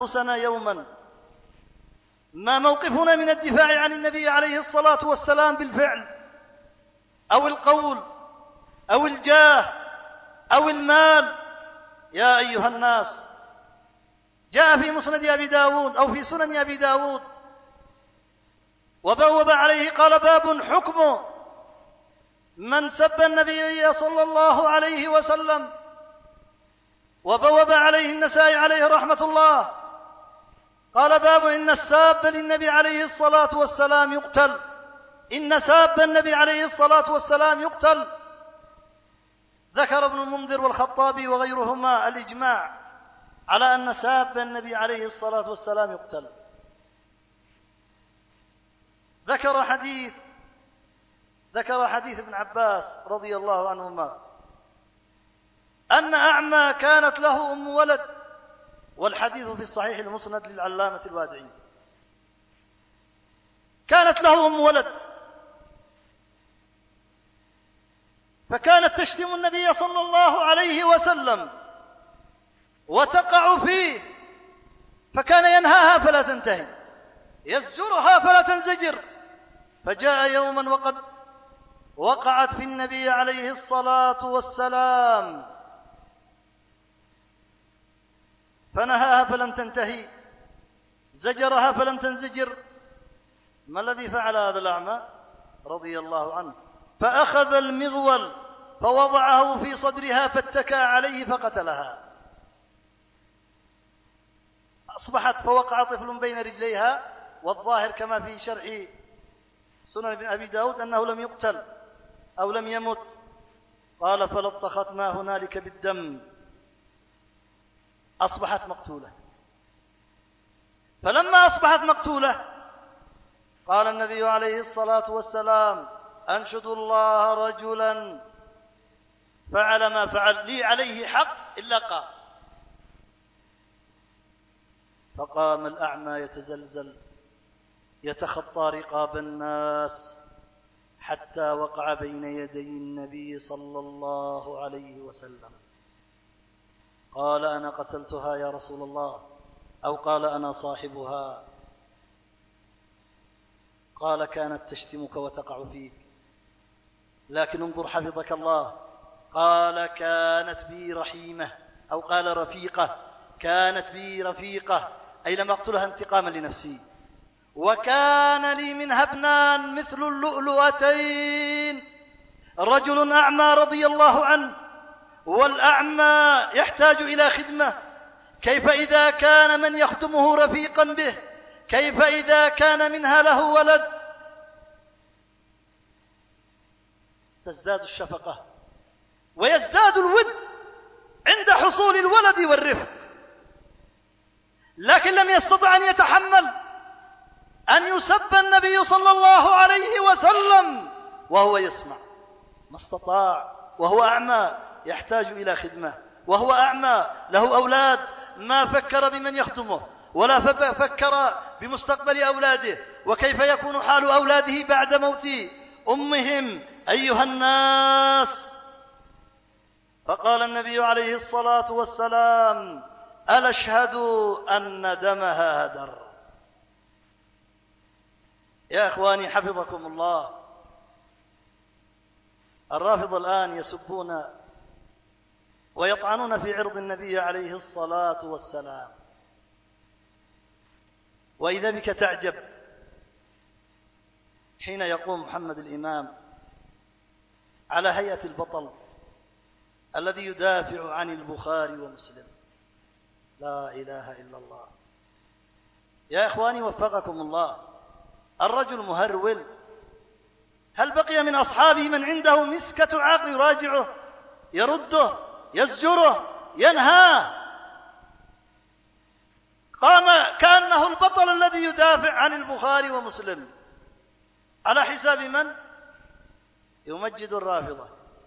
أنفسنا يوما ما موقفنا من الدفاع عن النبي عليه الصلاة والسلام بالفعل أو القول أو الجاه أو المال. يا أيها الناس، جاء في مسند أبي داود أو في سنن أبي داود وبوب عليه قال: باب حكم من سب النبي صلى الله عليه وسلم. وبوب عليه النسائي عليه رحمة الله قال: باب إن الساب للنبي عليه الصلاة والسلام يقتل، إن ساب النبي عليه الصلاة والسلام يقتل. ذكر ابن المنذر والخطابي وغيرهما الإجماع على أن ساب النبي عليه الصلاة والسلام يقتل. ذكر حديث ابن عباس رضي الله عنهما أن أعمى كانت له أم ولد، والحديث في الصحيح المسند للعلامة الوادعي. كانت له أم ولد فكانت تشتم النبي صلى الله عليه وسلم وتقع فيه، فكان ينهاها فلا تنتهي، يزجرها فلا تنزجر. فجاء يوما وقد وقعت في النبي عليه الصلاة والسلام فنهاها فلم تنتهي، زجرها فلم تنزجر. ما الذي فعل هذا الأعمى رضي الله عنه؟ فأخذ المغول فوضعه في صدرها فاتكى عليه فقتلها. أصبحت فوقع طفل بين رجليها، والظاهر كما في شرح سنن ابن أبي داود أنه لم يقتل أو لم يمت. قال: فلطخت ما هنالك بالدم، أصبحت مقتولة. فلما أصبحت مقتولة قال النبي عليه الصلاة والسلام: أنشد الله رجلا فعل ما فعل لي عليه حق إلا قام. فقام الأعمى يتزلزل يتخطى رقاب الناس حتى وقع بين يدي النبي صلى الله عليه وسلم. قال: أنا قتلتها يا رسول الله، أو قال: أنا صاحبها. قال: كانت تشتمك وتقع فيك، لكن انظر حفظك الله. قال: كانت بي رحيمة، أو قال رفيقة. كانت بي رفيقة، أي لم أقتلها انتقاما لنفسي، وكان لي منها ابنان مثل اللؤلؤتين. رجل أعمى رضي الله عنه، والأعمى يحتاج إلى خدمة، كيف إذا كان من يخدمه رفيقا به؟ كيف إذا كان منها له ولد؟ تزداد الشفقة ويزداد الود عند حصول الولد والرفق. لكن لم يستطع أن يتحمل أن يسب النبي صلى الله عليه وسلم وهو يسمع، ما استطاع، وهو أعمى يحتاج إلى خدمة، وهو أعمى له أولاد، ما فكر بمن يخدمه ولا فكر بمستقبل أولاده، وكيف يكون حال أولاده بعد موت أمهم. أيها الناس، فقال النبي عليه الصلاة والسلام: ألا اشهدوا أن دمها هدر. يا إخواني حفظكم الله، الرافضة الآن يسبون ويطعنون في عرض النبي عليه الصلاة والسلام. وإذا بك تعجب حين يقوم محمد الإمام على هيئة البطل الذي يدافع عن البخاري ومسلم. لا إله إلا الله. يا إخواني وفقكم الله، الرجل مهرول. هل بقي من أصحابه من عنده مسكة عقل يراجعه، يرده، يزجره، ينهاه؟ قام كأنه البطل الذي يدافع عن البخاري ومسلم، على حساب من؟ يمجد الرافضة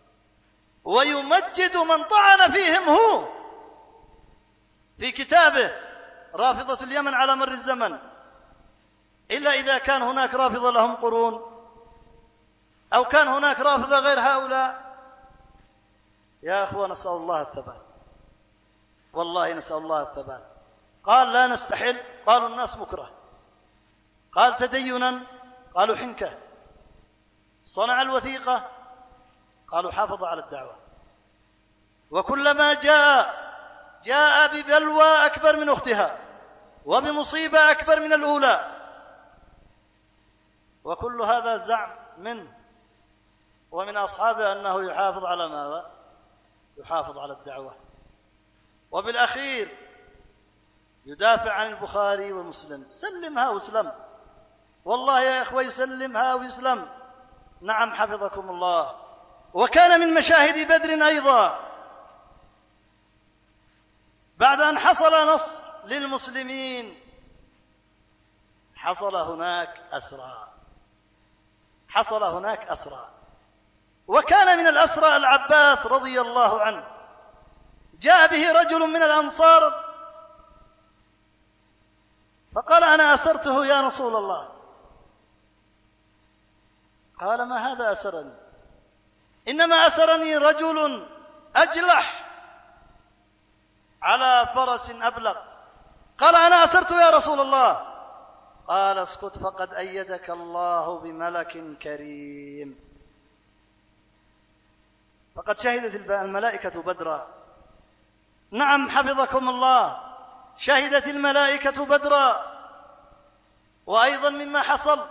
ويمجد من طعن فيهم هو في كتابه رافضة اليمن على مر الزمن، إلا إذا كان هناك رافضة لهم قرون أو كان هناك رافضة غير هؤلاء. يا أخوة، نسأل الله الثبات، والله نسأل الله الثبات. قال لا نستحل، قالوا الناس مكره. قال تدينا، قالوا حنكة. صنع الوثيقة، قالوا حافظ على الدعوة. وكلما جاء ببلوى أكبر من أختها وبمصيبة أكبر من الأولى، وكل هذا زعم منه ومن أصحابه أنه يحافظ على ماذا؟ يحافظ على الدعوة. وبالأخير يدافع عن البخاري ومسلم. سلمها واسلم، والله يا إخوة يسلمها ويسلم. نعم حفظكم الله. وكان من مشاهد بدر أيضا بعد أن حصل نصر للمسلمين حصل هناك أسرى. وكان من الأسرى العباس رضي الله عنه. جاء به رجل من الأنصار فقال أنا أسرته يا رسول الله. قال ما هذا أسرني؟ إنما أسرني رجل أجلح على فرس أبلغ. قال أنا أسرته يا رسول الله. قال اسكت فقد أيدك الله بملك كريم. فقد شهدت الملائكة بدرا. نعم حفظكم الله، شهدت الملائكة بدرا. وأيضا مما حصل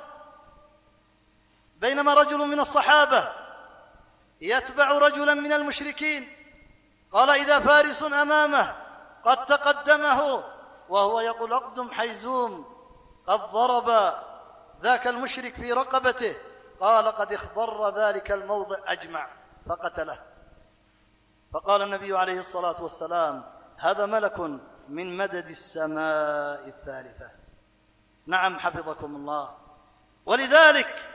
بينما رجل من الصحابة يتبع رجلا من المشركين، قال إذا فارس أمامه قد تقدمه وهو يقول اقدم حيزوم، قد ضرب ذاك المشرك في رقبته، قال قد اخضر ذلك الموضع أجمع فقتله. فقال النبي عليه الصلاة والسلام هذا ملك من مدد السماء الثالثة. نعم حفظكم الله. ولذلك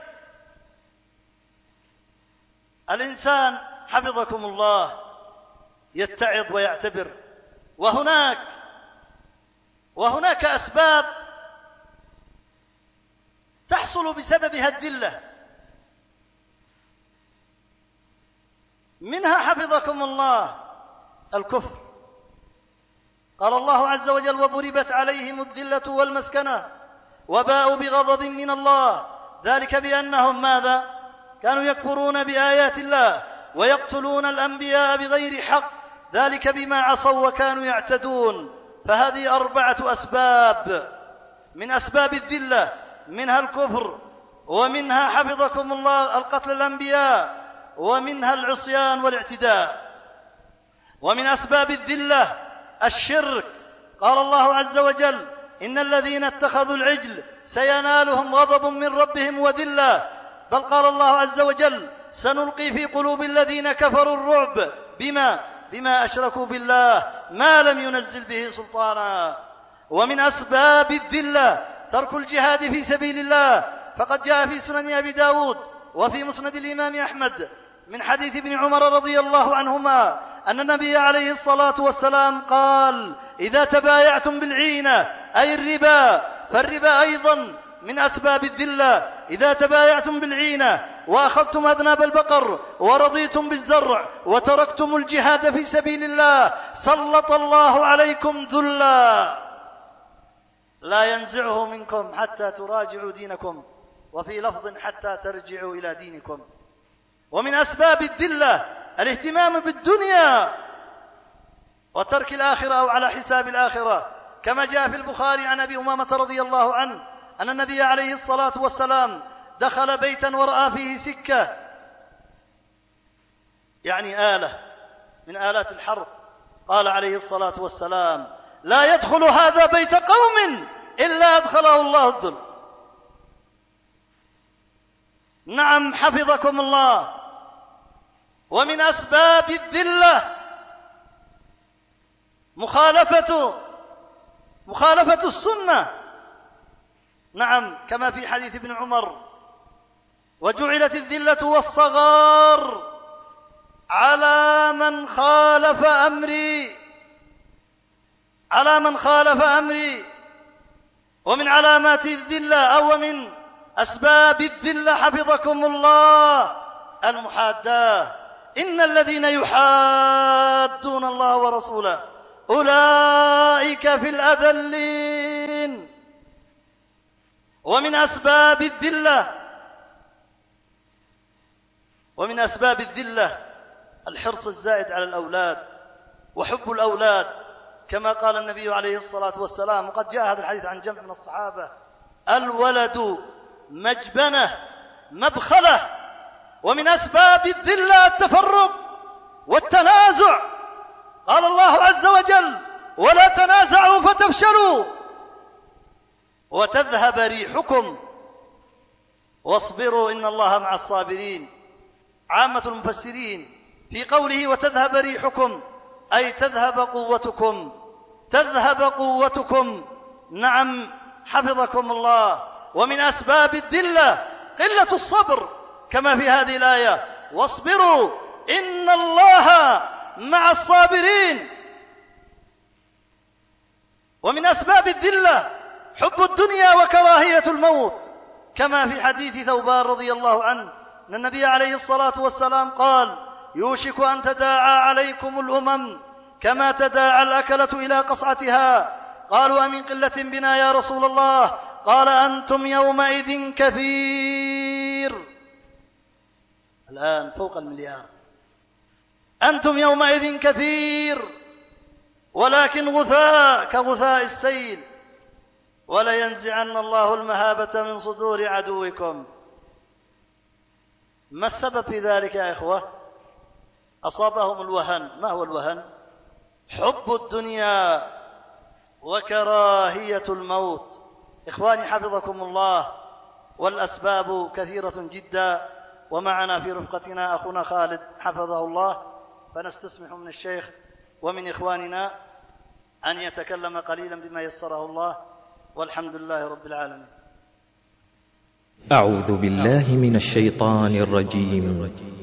الإنسان حفظكم الله يتعظ ويعتبر. وهناك أسباب تحصل بسببها الذلة. منها حفظكم الله الكفر. قال الله عز وجل وضربت عليهم الذلة والمسكنة وباءوا بغضب من الله ذلك بأنهم ماذا؟ كانوا يكفرون بآيات الله ويقتلون الأنبياء بغير حق ذلك بما عصوا وكانوا يعتدون. فهذه 4 أسباب من أسباب الذلة، منها الكفر، ومنها حفظكم الله القتل الأنبياء، ومنها العصيان والاعتداء. ومن أسباب الذلة الشرك. قال الله عز وجل إن الذين اتخذوا العجل سينالهم غضب من ربهم وذلة. بل قال الله عز وجل سنلقي في قلوب الذين كفروا الرعب بما أشركوا بالله ما لم ينزل به سلطانا. ومن أسباب الذلة ترك الجهاد في سبيل الله. فقد جاء في سنن أبي داود وفي مسند الإمام أحمد من حديث ابن عمر رضي الله عنهما أن النبي عليه الصلاة والسلام قال إذا تبايعتم بالعينة أي الربا، فالربا أيضا من أسباب الذلة. إذا تبايعتم بالعينة وأخذتم أذناب البقر ورضيتم بالزرع وتركتم الجهاد في سبيل الله سلط الله عليكم ذلا لا ينزعه منكم حتى تراجعوا دينكم، وفي لفظ حتى ترجعوا إلى دينكم. ومن أسباب الذلة الاهتمام بالدنيا وترك الآخرة أو على حساب الآخرة، كما جاء في البخاري عن أبي أمامة رضي الله عنه أن النبي عليه الصلاة والسلام دخل بيتا ورأى فيه سكة، يعني آلة من آلات الحرب. قال عليه الصلاة والسلام لا يدخل هذا بيت قوم إلا أدخله الله الذل. نعم حفظكم الله. ومن أسباب الذلة مخالفة السنة. نعم كما في حديث ابن عمر وجعلت الذلة والصغار على من خالف أمري. ومن علامات الذلة أو من أسباب الذلة حفظكم الله المحاداة. إن الذين يحادون الله ورسوله أولئك في الأذلين. ومن أسباب الذلة الحرص الزائد على الأولاد وحب الأولاد، كما قال النبي عليه الصلاة والسلام، وقد جاء هذا الحديث عن جمع من الصحابة: الولد مجبنة مبخلة. ومن أسباب الذلة التفرق والتنازع. قال الله عز وجل: ولا تنازعوا فتفشلوا وتذهب ريحكم واصبروا إن الله مع الصابرين. عامة المفسرين في قوله وتذهب ريحكم أي تذهب قوتكم. نعم، حفظكم الله. ومن أسباب الذلة قلة الصبر، كما في هذه الآية: واصبروا إن الله مع الصابرين. ومن أسباب الذلة حب الدنيا وكراهية الموت، كما في حديث ثوبان رضي الله عنه أن النبي عليه الصلاة والسلام قال: يوشك أن تداعى عليكم الأمم كما تداعى الأكلة إلى قصعتها. قالوا: أمن قلة بنا يا رسول الله؟ قال: أنتم يومئذ كثير. الآن فوق المليار. أنتم يومئذ كثير ولكن غثاء كغثاء السيل، ولينزعن الله المهابة من صدور عدوكم. ما السبب في ذلك يا إخوة؟ أصابهم الوهن. ما هو الوهن؟ حب الدنيا وكراهية الموت. إخواني حفظكم الله، والأسباب كثيرة جدا، ومعنا في رفقتنا أخونا خالد حفظه الله، فنستسمح من الشيخ ومن إخواننا أن يتكلم قليلا بما يسره الله، والحمد لله رب العالمين. أعوذ بالله من الشيطان الرجيم.